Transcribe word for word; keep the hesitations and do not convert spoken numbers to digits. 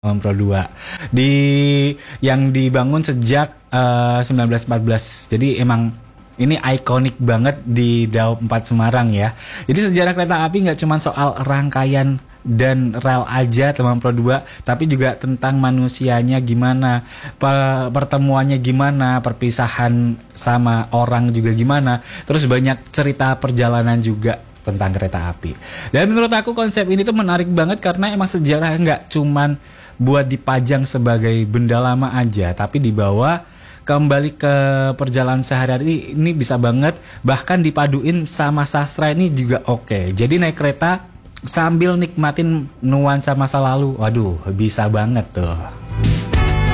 Pro dua di yang dibangun sejak uh, sembilan belas empat belas. Jadi emang ini ikonik banget di Daop empat Semarang ya. Jadi sejarah kereta api nggak cuma soal rangkaian dan rel aja teman Pro dua, tapi juga tentang manusianya gimana, pertemuannya gimana, perpisahan sama orang juga gimana. Terus banyak cerita perjalanan juga tentang kereta api. Dan menurut aku konsep ini tuh menarik banget karena emang sejarah nggak cuman buat dipajang sebagai benda lama aja, tapi dibawa kembali ke perjalanan sehari-hari ini bisa banget, bahkan dipaduin sama sastra ini juga oke. Jadi naik kereta sambil nikmatin nuansa masa lalu, waduh bisa banget tuh.